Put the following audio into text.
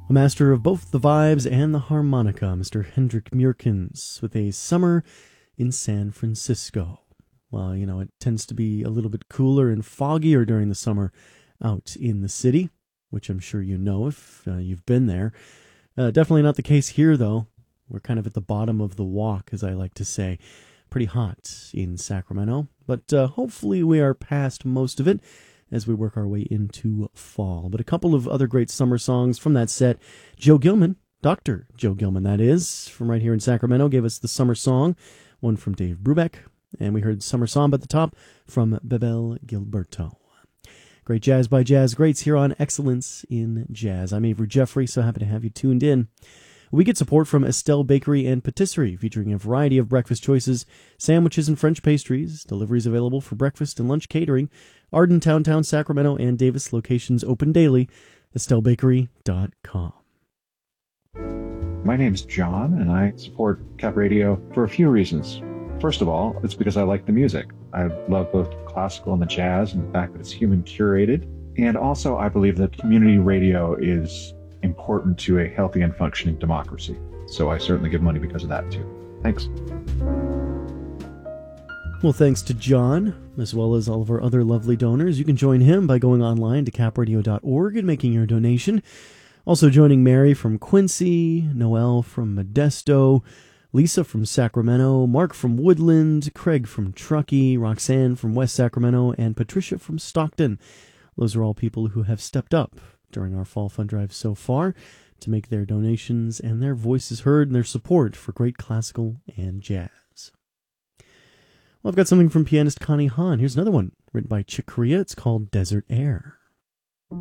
A master of both the vibes and the harmonica, Mr. Hendrik Meerkens, with a Summer in San Francisco. Well, it tends to be a little bit cooler and foggier during the summer out in the city, which I'm sure you know if you've been there. Definitely not the case here, though. We're kind of at the bottom of the walk, as I like to say. Pretty hot in Sacramento, but hopefully we are past most of it as we work our way into fall. But a couple of other great summer songs from that set. Joe Gilman, Dr. Joe Gilman, that is, from right here in Sacramento, gave us the summer song, one from Dave Brubeck, and we heard Summer Samba at the top from Bebel Gilberto. Great jazz by jazz greats here on Excellence in Jazz. I'm Avery Jeffrey, so happy to have you tuned in. We get support from Estelle Bakery and Patisserie, featuring a variety of breakfast choices, sandwiches and French pastries, deliveries available for breakfast and lunch catering, Arden, Towntown, Sacramento, and Davis locations open daily, EstelleBakery.com. My name is John, and I support Cap Radio for a few reasons. First of all, it's because I like the music. I love both classical and the jazz, and the fact that it's human curated. And also, I believe that community radio is important to a healthy and functioning democracy. So I certainly give money because of that, too. Thanks. Well, thanks to John, as well as all of our other lovely donors. You can join him by going online to capradio.org and making your donation. Also joining Mary from Quincy, Noel from Modesto, Lisa from Sacramento, Mark from Woodland, Craig from Truckee, Roxanne from West Sacramento, and Patricia from Stockton. Those are all people who have stepped up during our Fall Fund Drive so far to make their donations and their voices heard and their support for great classical and jazz. Well, I've got something from pianist Connie Hahn. Here's another one written by Chick Corea. It's called Desert Air.